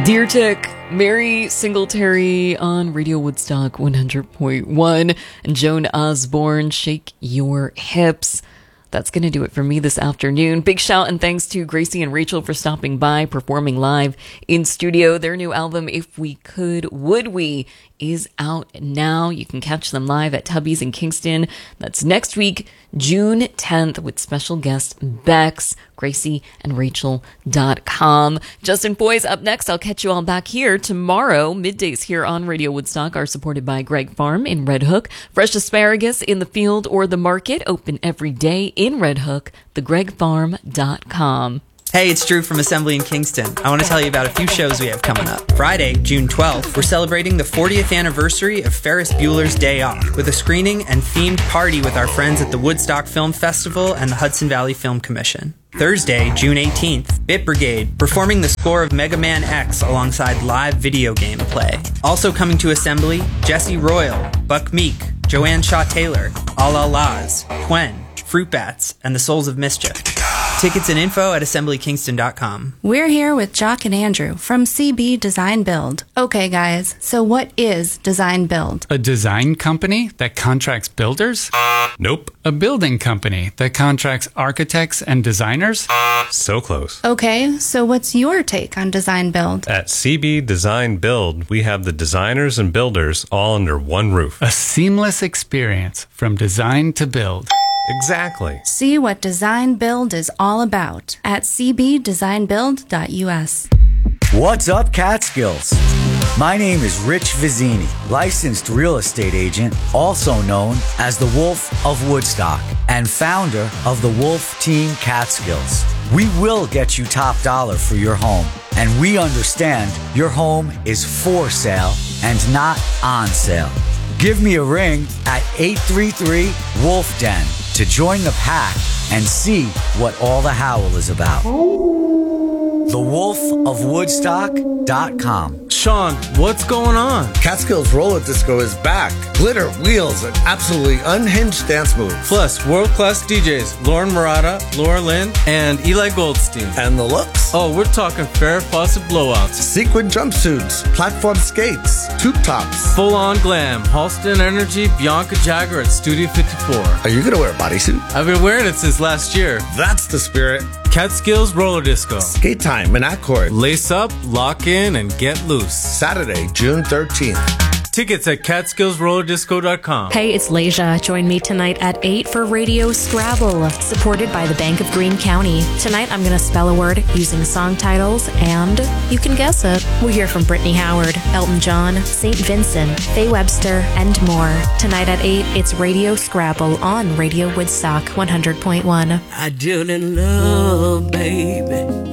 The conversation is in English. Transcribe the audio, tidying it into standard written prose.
Dear Tick, Mary Singletary on Radio Woodstock 100.1, and Joan Osborne, Shake Your Hips. That's going to do it for me this afternoon. Big shout and thanks to Gracie and Rachel for stopping by, performing live in studio. Their new album, If We Could, Would We, is out now. You can catch them live at Tubby's in Kingston. That's next week, June 10th, with special guest Bex, Gracie and Rachel.com. Justin Boys up next. I'll catch you all back here tomorrow. Middays here on Radio Woodstock are supported by Greg Farm in Red Hook. Fresh asparagus in the field or the market, open every day in Red Hook. thegregfarm.com. Hey, it's Drew from Assembly in Kingston. I want to tell you about a few shows we have coming up. Friday, June 12th, we're celebrating the 40th anniversary of Ferris Bueller's Day Off with a screening and themed party with our friends at the Woodstock Film Festival and the Hudson Valley Film Commission. Thursday, June 18th, Bit Brigade, performing the score of Mega Man X alongside live video game play. Also coming to Assembly, Jesse Royal, Buck Meek, Joanne Shaw Taylor, All Laz, Quen, Fruit Bats, and the Souls of Mischief. Tickets and info at assemblykingston.com. We're here with Jock and Andrew from CB Design Build. Okay, guys, so what is Design Build? A design company that contracts builders? Nope. A building company that contracts architects and designers? So close. Okay, so what's your take on Design Build? At CB Design Build, we have the designers and builders all under one roof. A seamless experience from design to build. Exactly. See what Design Build is all about at cbdesignbuild.us. What's up, Catskills? My name is Rich Vizzini, licensed real estate agent, also known as the Wolf of Woodstock, and founder of the Wolf Team Catskills. We will get you top dollar for your home, and we understand your home is for sale and not on sale. Give me a ring at 833-WOLF-DEN to join the pack and see what all the howl is about. TheWolfOfWoodstock.com. Sean, what's going on? Catskills Roller Disco is back. Glitter, wheels, and absolutely unhinged dance moves. Plus, world-class DJs Lauren Murata, Laura Lynn, and Eli Goldstein. And the looks? Oh, we're talking Farrah Fawcett blowouts. Sequin jumpsuits, platform skates, tube tops. Full-on glam, Halston Energy, Bianca Jagger at Studio 54. Are you going to wear a bodysuit? I've been wearing it since last year. That's the spirit. Catskills Roller Disco. Skate time in Accord. Lace up, lock in, and get loose. Saturday, June 13th. Tickets at catskillsrollerdisco.com. Hey, it's Leja. Join me tonight at 8 for Radio Scrabble, supported by the Bank of Greene County. Tonight I'm going to spell a word using song titles, and you can guess it. We'll hear from Brittany Howard, Elton John, St. Vincent, Faye Webster, and more. Tonight at 8, it's Radio Scrabble on Radio Woodstock 100.1. I didn't love, baby.